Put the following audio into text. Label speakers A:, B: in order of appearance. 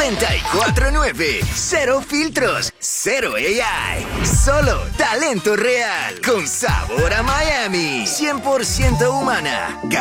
A: 94.9. Cero filtros, cero AI. Solo talento real. Con sabor a Miami. 100% humana.